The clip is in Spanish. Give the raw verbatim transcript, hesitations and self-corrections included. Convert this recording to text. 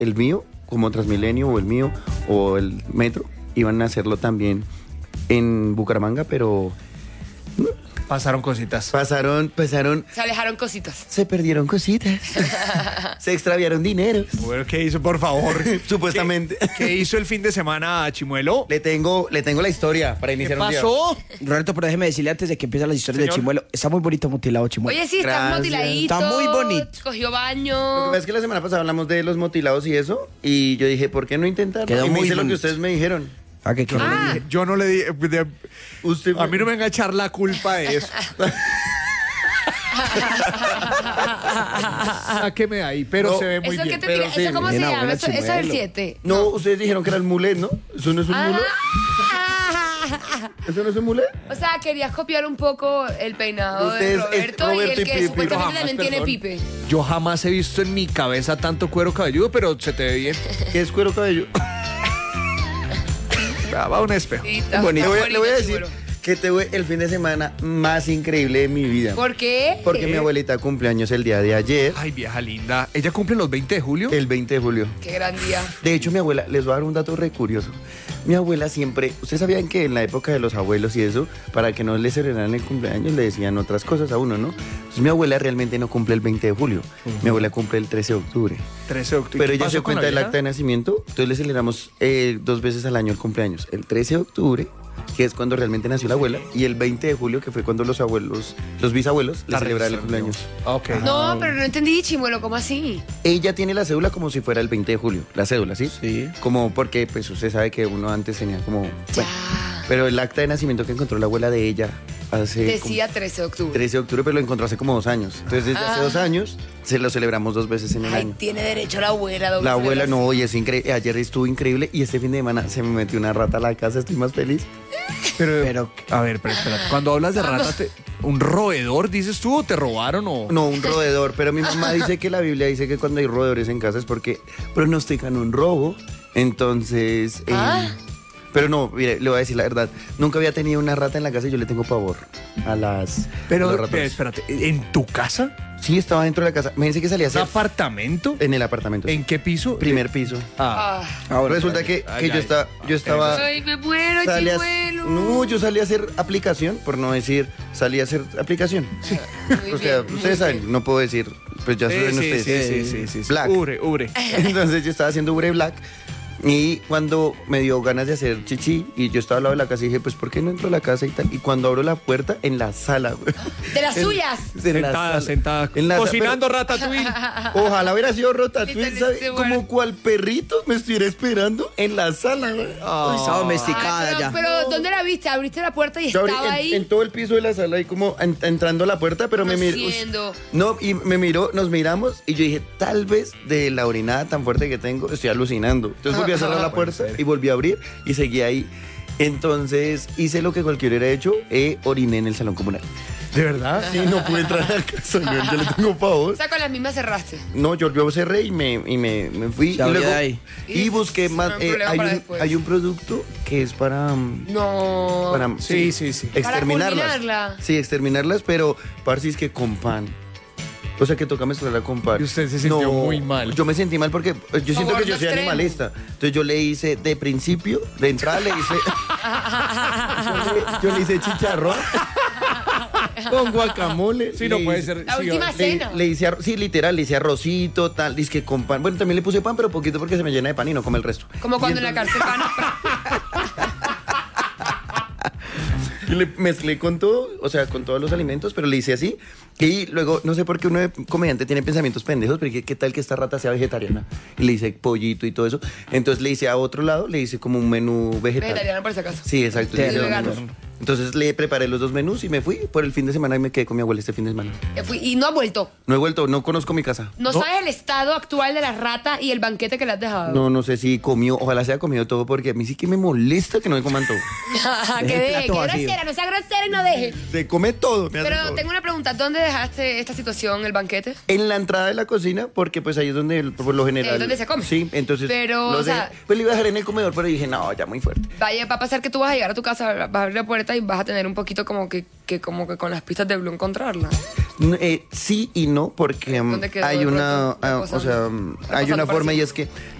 el mío, como Transmilenio o el mío o el metro, iban a hacerlo también en Bucaramanga, pero... Pasaron cositas. Pasaron, pasaron... Se alejaron cositas. Se perdieron cositas. Se extraviaron dineros. Bueno, ¿qué hizo, por favor? Supuestamente. ¿Qué, ¿Qué hizo el fin de semana, Chimuelo? Le tengo, le tengo la historia para iniciar ¿Qué un día. pasó? Roberto, pero déjeme decirle antes de que empiecen las historias Señor. de Chimuelo, está muy bonito mutilado Chimuelo. Oye, sí, está Gracias. motiladito. Está muy bonito. Cogió Lo que baño. pasa es que la semana pasada hablamos de los motilados y eso, y yo dije, ¿por qué no intentarlo? Quedó y me muy hice lo que bonito. ustedes me dijeron. Ah, que Yo no, Ah. le dije, yo no le di... de- Usted a mí no me venga a echar la culpa de eso. Sáqueme de ahí, pero No. se ve muy ¿Eso bien. qué te pero tira? sí, ¿Eso cómo se bien, llama? abuela Eso, eso es el Chimuelo. siete. No, ustedes dijeron que era el mulet, ¿no? ¿Eso no es un mulet? Ah. ¿Eso no es un mulet? O sea, querías copiar un poco el peinado Ustedes de es Roberto, Roberto y el y que Pipe, supuestamente jamás, también tiene perdón. pipe. Yo jamás he visto en mi cabeza tanto cuero cabelludo, pero se te ve bien. ¿Qué es cuero cabello? Ah, va a un espejo. Sí, está Le voy, bonito, le voy a decir Chimuelo. que tuve el fin de semana más increíble de mi vida. ¿Por qué? Porque mi abuelita cumpleaños el día de ayer, Ay, vieja linda. ¿Ella cumple los veinte de julio? el veinte de julio. Qué gran día. De hecho, mi abuela, les voy a dar un dato re curioso. Mi abuela siempre, ustedes sabían que en la época de los abuelos y eso, para que no le celebraran el cumpleaños, le decían otras cosas a uno, ¿no? Entonces mi abuela realmente no cumple el veinte de julio, mi abuela cumple el trece de octubre. trece de octubre. Pero ¿Qué ella pasó se con cuenta la del vieja? acta de nacimiento, entonces le celebramos eh, dos veces al año el cumpleaños. El trece de octubre, que es cuando realmente nació la abuela, y el veinte de julio, que fue cuando los abuelos, los bisabuelos, le La celebraron el registraron. cumpleaños. Ok. No, pero no entendí, Chimuelo, ¿cómo así? Ella tiene la cédula como si fuera el veinte de julio, la cédula, ¿sí? Sí. Como porque, pues, usted sabe que uno antes tenía como... Bueno, Ya. pero el acta de nacimiento que encontró la abuela de ella hace... Decía trece de octubre. como trece de octubre, pero lo encontró hace como dos años. Entonces, desde hace Ah. dos años, se lo celebramos dos veces en el Ay, año. tiene derecho la abuela. doble La abuela no, celebración. oye, es increíble. Ayer estuvo increíble y este fin de semana se me metió una rata a la casa, estoy más feliz. Pero, Pero- a ver, pero espérate. Cuando hablas de rata, te- ¿un roedor dices tú o te robaron o...? No, un roedor, pero mi mamá dice que la Biblia dice que cuando hay roedores en casa es porque pronostican un robo. Entonces, eh, Ah. pero no, mire, le voy a decir la verdad, nunca había tenido una rata en la casa y yo le tengo pavor a las, a Pero, los ratones. espérate, ¿en tu casa? Sí, estaba dentro de la casa. Me dice que salía a ¿Un hacer apartamento? en el apartamento. ¿En qué piso? primer piso. Ah. Ah. Ah, bueno, Resulta que, ay, que yo, ay. estaba, yo estaba... Ay, me muero, salí a- Chimuelo. no, yo salí a hacer aplicación, por no decir, salí a hacer aplicación. Muy O sea, bien, muy ustedes bien. saben, no puedo decir, pues ya Sí, saben sí, ustedes. sí, sí, sí, sí, sí. Black. Ubre, ubre. Entonces yo estaba haciendo Ubre Black y cuando me dio ganas de hacer chichi y yo estaba al lado de la casa y dije, pues ¿por qué no entro a la casa y tal? Y cuando abro la puerta, en la sala, güey. De las En- suyas. en la Sentada, sala. sentada. En la- Cocinando ratatouille. pero- Ojalá hubiera sido Ratatouille, Literal, ¿sabes? este Como bueno. cual perrito me estuviera esperando en la sala, güey. Uy, está domesticada Ay, pero, ya. pero ¿dónde la viste? Abriste la puerta y Yo abrí estaba en, ahí. en todo el piso de la sala, ahí como en- entrando a la puerta, pero me miró. Haciendo. No, y me miró, nos miramos y yo dije, tal vez de la orinada tan fuerte que tengo, estoy alucinando. Entonces volví a cerrar la puerta y volví a abrir y seguí ahí. Entonces hice lo que cualquiera hubiera hecho, e oriné en el salón comunal. ¿De verdad? Sí, no pude entrar a la casa, yo, yo le tengo pavor. O sea, con las mismas cerraste. No, yo, yo cerré y me, y me, me fui. Se y, abrió luego, de ahí. y busqué Eso más. no es eh, problema hay, para un, después. hay un producto que es para. mm, No. para Sí, sí, sí. Exterminarlas. culminarla. Sí, exterminarlas, pero parce es que con pan. O sea que toca mezclarla con pan. Y usted se sintió muy mal. Yo me sentí mal porque pues, yo siento que yo soy extremo. animalista. Entonces yo le hice de principio, de entrada le hice. yo, le, yo le hice chicharrón con guacamole. Sí, no le puede hice- ser. La sí, última o- Le, cena. le hice arroz, sí, literal, le hice arrocito, tal, que con pan. Bueno, también le puse pan, pero poquito porque se me llena de pan y no come el resto. Como cuando Y en la entonces- cárcel van a... Y le mezclé con todo, o sea, con todos los alimentos, pero le hice así. Y luego, no sé por qué uno de comediante tiene pensamientos pendejos, pero ¿qué, qué tal que esta rata sea vegetariana? Y le hice pollito y todo eso. Entonces le hice a otro lado, le hice como un menú vegetal. Vegetariano por si acaso. Sí, exacto. Sí, le hice dos vegano. menús. Entonces le preparé los dos menús y me fui por el fin de semana y me quedé con mi abuela este fin de semana. Eh, fui- Y no ha vuelto. No he vuelto, no conozco mi casa. No, sabes el estado actual de la rata y el banquete que le has dejado. No, no sé si comió, ojalá se haya comido todo porque a mí sí que me molesta que no me coman todo. que Deje el deje, plato que vacío. grosera, no sea grosera y no deje. Se come todo, me hace Pero todo. tengo una pregunta, ¿dónde dejaste esta situación, el banquete? En la entrada de la cocina, porque pues ahí es donde el- por lo general. Eh, ¿donde se come? Sí, entonces. Pero, lo o sea- dejé- pues lo iba a dejar en el comedor, pero dije, no, ya muy fuerte. Vaya, va a pasar que tú vas a llegar a tu casa, vas a abrir la puerta rata y vas a tener un poquito como que, que como que con las pistas de Blue encontrarla. N- eh, sí y no, porque mm, ¿Dónde quedó hay de una, pronto la ah, cosa? o sea, La mm, cosa hay una no forma parecía. y es que